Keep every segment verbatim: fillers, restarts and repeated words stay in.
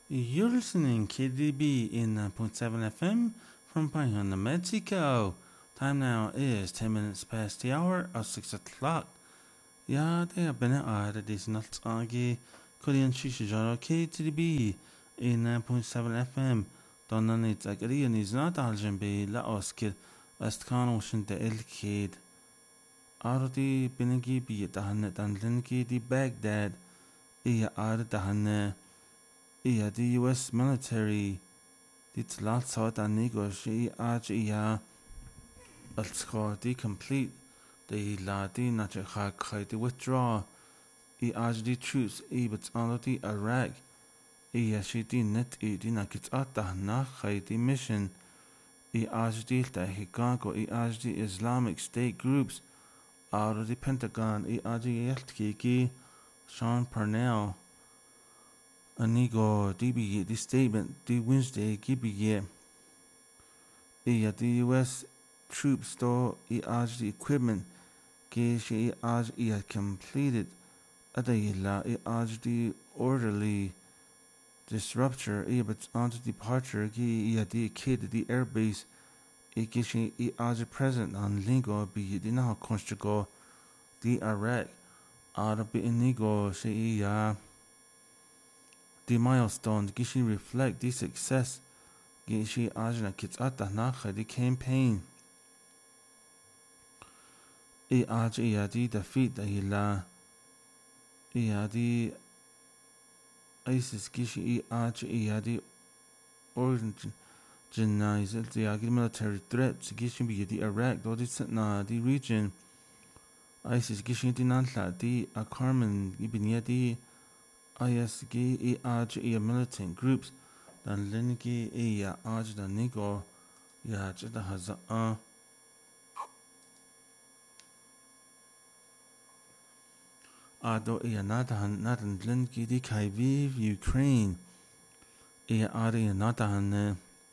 You're listening K D B in nine point seven F M from Pine Mexico. Time now is ten minutes past the hour of six o'clock. Ja, det er benne er det som alt agi Korean Shishijar K D B in nine point seven F M. Donna nit agrian is not aljan be la oskir astkan ocean de elkid. Ardi binagi bi dahan dan linki di Baghdad. Iya ar dahan Yeah, the U S military did lots of that negotiate as yeah score the complete the la the natural hak the withdraw I as the troops I but on the Iraq I she the net I the nakit at the na the mission I as the Chicago I as the Islamic State groups out of the Pentagon I as the Sean Parnell Anigo D B the statement the Wednesday Gibiye yeah, the U S troops store as the equipment she as he had completed Adayla as the orderly disruptor but on the departure he had the kid the airbase she as a present on lingo be the now conjugal the Iraq out of Inigo she yeah the milestone gishi reflect the success gishi ajna kits atahna the campaign I aj iadi defeat the hila iadi ISIS gishi aj iadi origin genise the military threats gishi be the Iraq do na the region ISIS gishi dinantla the akarman ibn yadi I S G E aj e militant groups dan linki e ya aj dan nigo ya jada haza a ado e nadahan nadan linki di Kyiv Ukraine e ari nadahan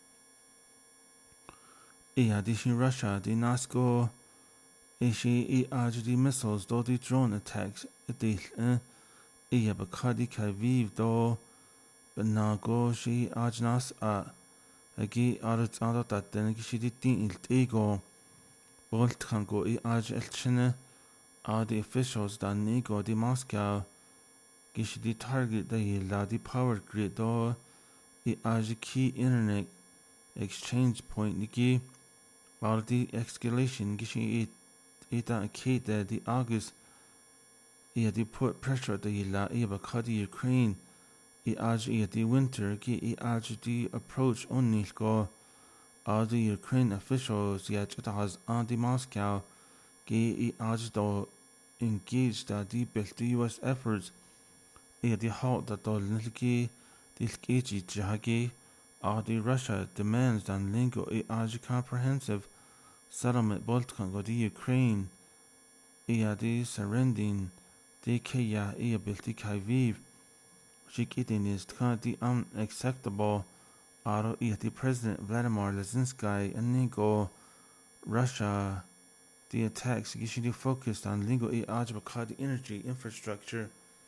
e adishin Russia di Nasko e shi e aj di missiles do di drone attacks e eh iya bakadi Kyiv do banago shi ajnas a agi arat arat atten shi ditin iltego bolt kango I aj elchine are the officials dan nego di Moscow gishi di target the la di power grid do I aj key internet exchange point niki all the escalation gishi it ita kate the August I had put pressure the la I Ukraine I aj I the winter ki I aj the approach on go all the Ukraine officials yet it has on the Moscow ki I aj do engaged the built the U S efforts I had the halt that the nilki the keji jagi all the Russia demands and lingo I aj comprehensive settlement Balkan go the Ukraine I had the surrendering the Kaya I built the Kyiv Shikitin is the unacceptable Aro I the President Vladimir Zelensky and Nigo Russia the attacks usually focused on Lingo I Ajbaka the energy infrastructure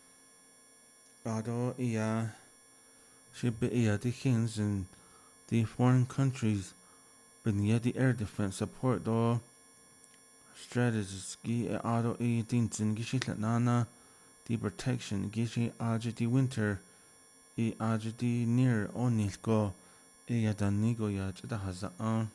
Ado I ship I the kings in the foreign countries but yet the air defense support do strategies gi Ado I Tintin Gishit Nana the protection gishi aj the winter I aj the near onilko I dan nigo ya jada haza an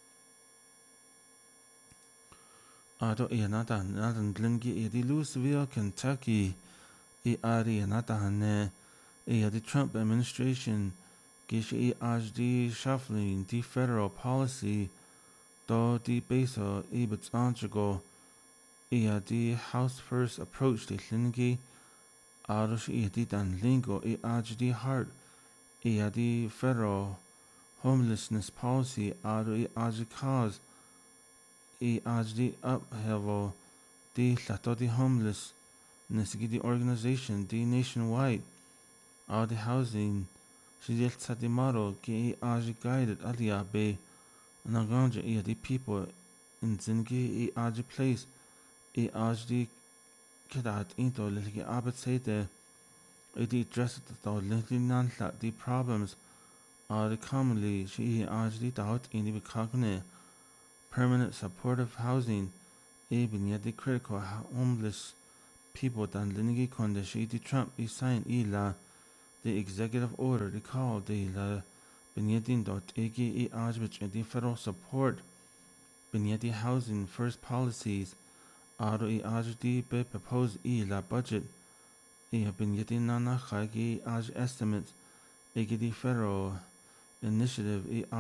ado I nata nadan dlingi I the Louisville Kentucky I ari nata hane I the Trump administration gishi I aj the shuffling the federal policy do the beso I but anjago I the House first approach the Lingi Arush I the dan lingo I aj the heart I the federal homelessness policy Aru I aj cause I aj the upheaval the lato the homeless Nesigi the organization the nationwide all the housing she the model ki I aj guided alia be naganja I the people in Zingi I aj place I aj the كده into اللي هي عبت سيدة Iti addressed the lintinan the problems are commonly she ajdi doubt in the cognate permanent supportive housing even yet the critical homeless people than linigi condition the Trump is signed ila the executive order they called the la Benyedin dot igi e ajbich the federal support Benyedi housing first policies are e ajdi be proposed ila budget e Benyedi nana khagi aj estimates igi the federal initiative e